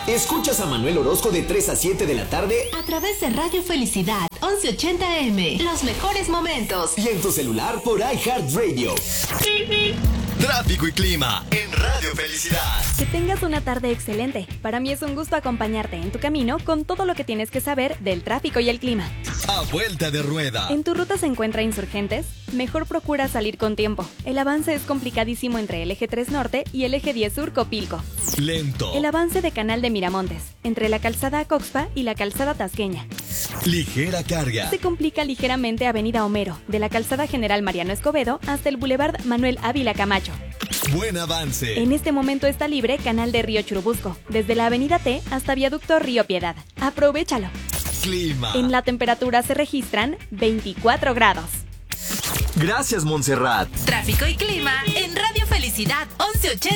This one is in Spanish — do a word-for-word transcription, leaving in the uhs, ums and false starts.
Escuchas a Manuel Orozco de tres a siete de la tarde a través de Radio Felicidad once ochenta eme. Los mejores momentos. Y en tu celular por iHeartRadio. Tráfico y clima en Radio Felicidad. Que tengas una tarde excelente. Para mí es un gusto acompañarte en tu camino con todo lo que tienes que saber del tráfico y el clima. A vuelta de rueda. ¿En tu ruta se encuentra Insurgentes? Mejor procura salir con tiempo. El avance es complicadísimo entre el eje tres Norte y el eje diez Sur Copilco. Lento. El avance de Canal de Miramontes, entre la calzada Coxpa y la calzada Tasqueña. Ligera carga. Se complica ligeramente Avenida Homero, de la calzada General Mariano Escobedo hasta el Boulevard Manuel Ávila Camacho. Buen avance. En este momento está libre Canal de Río Churubusco, desde la Avenida T hasta Viaducto Río Piedad. ¡Aprovechalo! Clima. En la temperatura se registran veinticuatro grados. Gracias, Montserrat. Tráfico y clima en Radio Felicidad once ochenta.